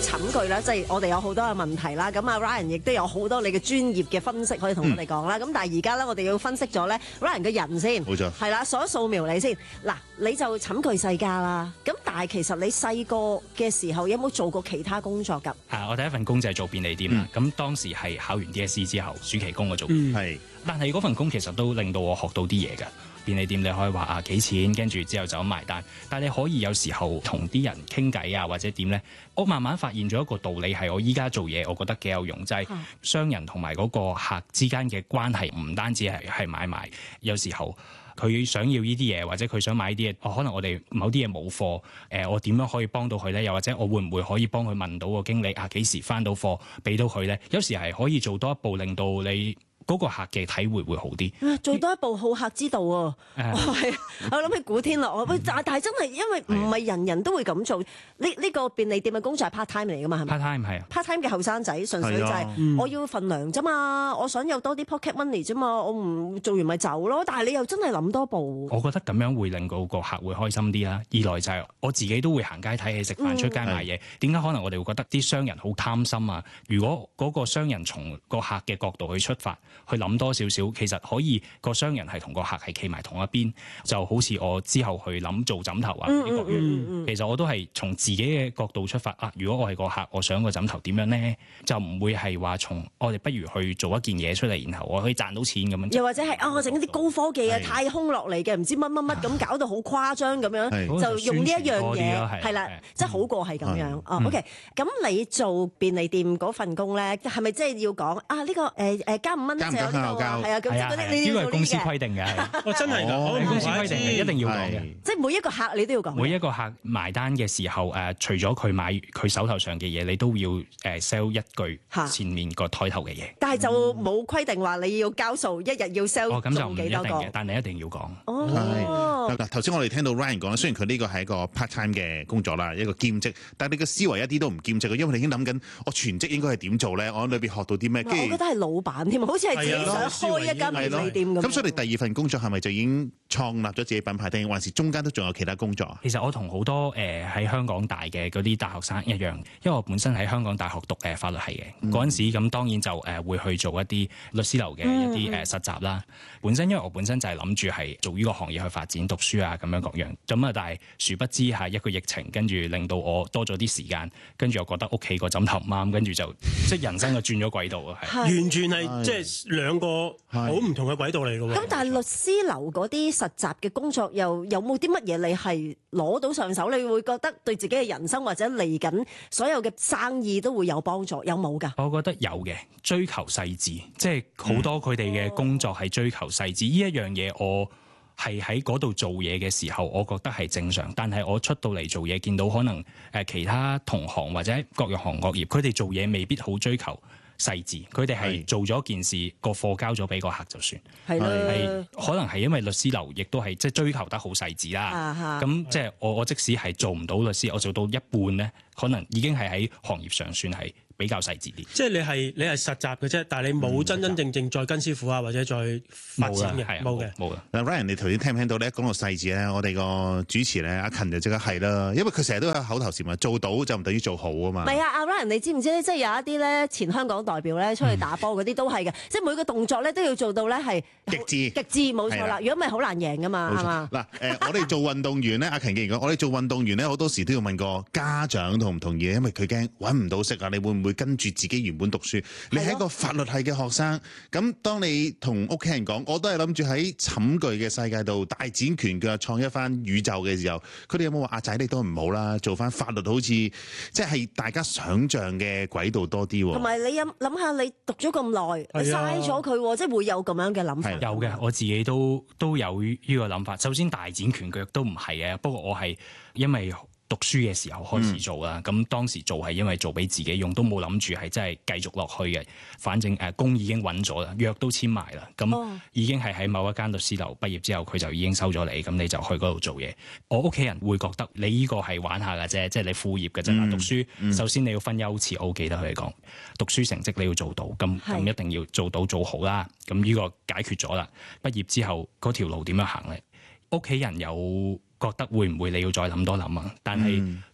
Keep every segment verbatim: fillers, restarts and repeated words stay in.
寢具咧，即係我哋有好多嘅問題啦。咁啊 Ryan 亦都有好多你嘅專業嘅分析可以同我哋講啦。咁、嗯、但係而家咧，我哋要分析咗咧 Ryan 嘅人先， 冇錯， 係啦，數一掃描你先。嗱，你就寢具世家啦。咁但係其實你細個嘅時候有冇做過其他工作㗎？ 啊，我第一份工就係做便利店啦。咁、嗯、當時係考完 D S E 之後，暑期工我做，係、嗯。但係嗰份工其實都令到我學到啲嘢㗎。便利店你可以話啊幾錢，跟住之後就咁埋單。但係你可以有時候同啲人傾偈啊，或者點呢？我慢慢發現咗一個道理係，我依家做嘢，我覺得幾有用，就係、是、商人同埋嗰個客之間嘅關係，唔單止係係買賣。有時候佢想要呢啲嘢，或者佢想買啲嘢、哦，可能我哋某啲嘢冇貨，誒、呃，我點樣可以幫到佢呢？又或者我會唔會可以幫佢問到個經理啊？幾時返到貨，俾到佢呢？有時係可以做多一步，令到你嗰個客嘅體會會好啲、啊。做多一步，好客之道喎、啊。Uh, 我係我諗起古天樂，我但係但係真係因為唔係人人都會咁做。呢呢、呢個便利店嘅工作係 part time 嚟㗎嘛？係咪 part time 係啊 part time 嘅後生仔，純粹就係我要份糧啫嘛，我想有多啲 pocket money 啫嘛，我唔做完咪走咯。但係你又真係諗多步。 我覺得咁樣會令到個客會開心啲啦。二來就係我自己都會行街睇戲、食飯、出街買嘢。點、嗯、解可能我哋會覺得啲商人好貪心啊？如果嗰個商人從個客嘅角度去出發，去諗多少少，其實可以個商人係同個客係企埋同一邊，就好似我之後去諗做枕頭啊呢個樣，其實我都係從自己嘅角度出發啊。如果我係個客，我想個枕頭點樣呢？就唔會係話從我哋不如去做一件嘢出嚟，然後我可以賺到錢咁樣。又或者係啊，我整啲高科技嘅太空落嚟嘅，唔知乜乜乜咁搞到好誇張咁樣，就用呢一樣嘢係啦，即係好過係咁樣。哦 ，OK，咁你做便利店嗰份工咧，係咪即係要講啊？呢個誒誒加五蚊就有呢個係啊，咁即係嗰啲呢個係公司規定嘅， 哦真係㗎， 係公司規定嘅，一定要講嘅。 即係每一個客你都要講。 每一個客埋單嘅時候，誒除咗佢買佢手頭上嘅嘢，你都要誒 sell 一句前面個枱頭嘅嘢。 但係就冇規定話你要交數，一日要 sell 哦，咁就唔一定幾多個嘅，但你一定要講。 哦，嗱頭先我哋聽到 Ryan 講啦，雖然佢呢個係一個 part time 嘅工作啦，一個兼職，但係你嘅思維一啲都唔兼職嘅，因為你已經諗緊我全職應該係點做咧，我喺裏邊學到啲咩？我覺得係老闆添，好似係自己想開一間便利店咁。 咁所以你第二份工作係咪就已經創立咗自己品牌，定還是中間都仲有其他工作啊？ 其實我同好多誒喺、呃、香港大嘅嗰啲大學生一樣，因為我本身喺香港大學讀誒法律系嘅嗰陣時，咁當然就誒、呃、會去做一啲律師樓嘅一啲誒實習啦。嗯、本身因為我本身就係諗住係做呢個行業去發展讀書啊咁樣各樣，咁啊但係殊不知係一個疫情，跟住令到我多咗啲時間，跟住我覺得屋企個枕頭唔啱，跟住就即係人生就轉咗軌道啊，係完全係即係兩個好唔同嘅軌道嚟嘅喎。 咁但係律師樓嗰啲實習嘅工作又有冇啲乜嘢你係攞到上手？你會覺得對自己嘅人生或者嚟緊所有嘅生意都會有幫助？有冇㗎？ 我覺得有嘅，追求細緻，即係好多佢哋嘅工作係追求細緻。呢一樣嘢我係喺嗰度做嘢嘅時候，我覺得係正常。但係我出到嚟做嘢，見到可能誒其他同行或者各樣行各業，佢哋做嘢未必好追求細緻，佢哋係做咗件事，個貨交咗俾個客就算。係係可能係因為律師樓亦都係即係追求得好細緻啦。咁即係我我即使係做唔到律師，我做到一半咧，可能已經係喺行業上算係比較細緻啲。 即係你係你係實習嘅啫，但係你冇真真正正再跟師傅啊，或者再發展嘅，冇嘅，冇嘅。 嗱 Ryan，你頭先聽唔聽到咧？講到細緻咧，我哋個主持咧阿勤就即刻係啦，因為佢成日都有口頭禪啊，做到就唔等於做好啊嘛。 唔係啊，阿 Ryan，你知唔知咧？即係有一啲咧前香港代表咧出去打波嗰啲都係嘅，即係每個動作咧都要做到咧係極致， 極致冇錯啦。如果唔係好難贏噶嘛，係嘛？ 嗱誒，我哋做運動員咧，阿勤既然講，我哋做運動員咧好多時都要問個家長同唔同意，因為佢驚揾唔到食啊，你會唔會跟住自己原本讀書？你係一個法律系嘅學生，咁當你同屋企人講，我都係諗住喺寢具嘅世界度大展拳腳，創一番宇宙嘅時候，佢哋有冇話阿仔你都唔好啦，做翻法律好似即係大家想像嘅軌道多啲喎。同埋你諗諗下，你讀咗咁耐，你嘥咗佢，即係會有咁樣嘅諗法。 有嘅，我自己都都有呢個諗法。首先大展拳腳都唔係嘅，不過我係因為讀書嘅時候開始做啦，咁、嗯、當時做係因為做俾自己用，都冇諗住係真係繼續落去嘅。反正誒工已經揾咗啦，約都簽埋啦，咁已經係喺某一間律師樓畢業之後，佢就已經收咗你，咁你就去嗰度做嘢。我屋企人會覺得你呢個係玩下㗎啫，即係你副業㗎啫。嗯、讀書、嗯、首先你要分優次，我記得佢哋講讀書成績你要做到，咁咁一定要做到做好啦。咁呢個解決咗啦。畢業之後嗰條路點樣行咧？屋企人有覺得會唔會你要再諗多諗啊？但係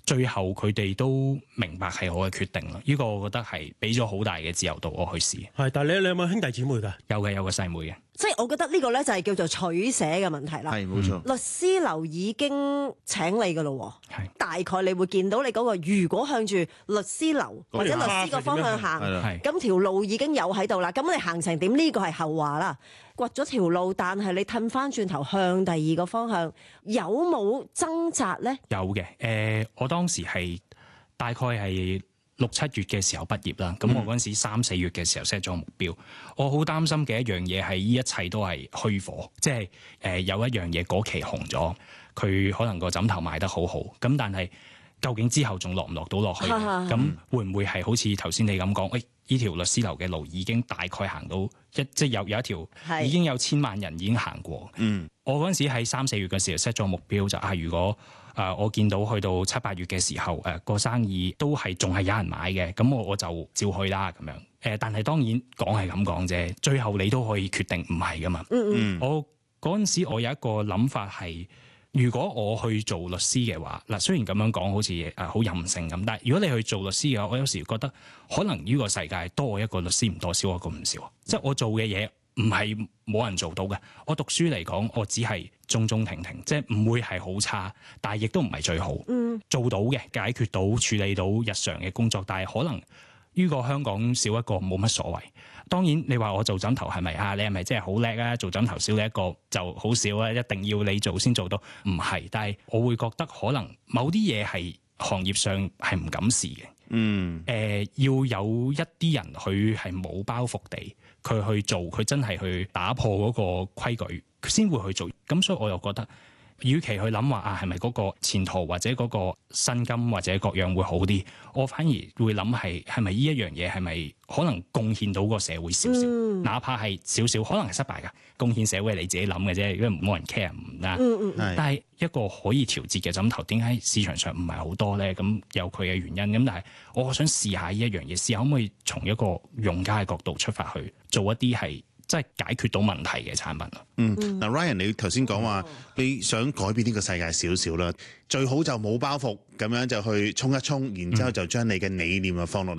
最後佢哋都明白係我嘅決定咯。呢個我覺得係俾咗好大嘅自由度我去試。 係，但係你你有冇兄弟姊妹㗎？ 有嘅，有個細妹嘅。 即係我覺得呢個咧就係叫做取捨嘅問題啦。 係冇錯。 律師樓已經請你㗎咯， 係大概你會見到你嗰個，如果向住律師樓或者律師個方向行，咁條路已經有喺度啦。咁你行成點呢個係後話啦。掘咗條路，但係你褪翻轉頭向第二個方向，有冇掙扎咧？ 有嘅，誒、呃，我當時係大概係六七月嘅時候畢業啦。咁、嗯、我嗰陣時三四月嘅時候 set 咗目標。我好擔心嘅一樣嘢係呢一切都係虛火，即係誒有一樣嘢嗰期紅咗，佢可能個枕頭賣得好好，咁但係究竟之後仲落唔落到落去？咁會唔會係好似頭先你咁講？誒、哎，呢條律師樓嘅路已經大概行到一，即係有有一條已經有千萬人已經行過。嗯，我嗰陣時喺三四月嘅時候 set 咗目標就啊，如果誒、呃、我見到去到七八月嘅時候，誒、呃、個生意都係仲係有人買嘅，咁我我就照去啦咁樣。誒、呃，但係當然講係咁講啫，最後你都可以決定唔係噶嘛。嗯嗯，我嗰陣時我有一個諗法係。如果我去做律師嘅話，嗱雖然咁樣講好似誒好任性咁，但係如果你去做律師嘅話，我有時覺得可能呢個世界多我一個律師唔多，少我一個唔少。即係我做嘅嘢唔係冇人做到嘅。我讀書嚟講，我只係中中停停，即係唔會係好差，但係亦都唔係最好。嗯，做到嘅，解決到處理到日常嘅工作，但係可能呢個香港少一個冇乜所謂。當然，你話我做枕頭係咪啊？你係咪真係好叻啊？做枕頭少你一個就好少啊！一定要你做先做到，唔係。但係我會覺得可能某啲嘢係行業上係唔敢試嘅。嗯。誒、呃，要有一啲人佢係冇包袱地，佢去做，佢真係去打破嗰個規矩，佢先會去做。咁所以我又覺得，與其去諗話啊，係咪嗰個前途或者嗰個薪金或者各樣會好啲，我反而會諗係係咪呢一樣嘢係咪可能貢獻到個社會少少，嗯、哪怕係少少，可能係失敗㗎。貢獻社會係你自己諗嘅啫，因為冇人 care 唔啦。嗯嗯、但係一個可以調節嘅枕頭，點解市場上唔係好多咧？咁有佢嘅原因。咁但係我想試下呢一樣嘢，試下可唔可以從一個用家嘅角度出發去做一啲係即係解決到問題嘅產品咯。 嗯，嗱 Ryan，你頭先講話你想改變呢個世界少少啦，最好就冇包袱咁樣就去衝一衝，然之後就將你嘅理念啊放落嚟。